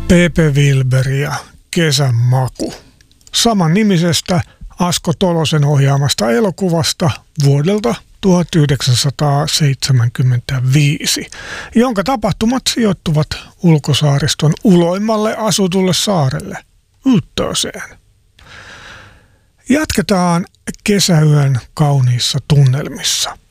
Pepe Wilber ja Kesän maku. Saman nimisestä Asko Tolosen ohjaamasta elokuvasta vuodelta 1975, jonka tapahtumat sijoittuvat ulkosaariston uloimmalle asutulle saarelle, Uttöseen. Jatketaan kesäyön kauniissa tunnelmissa.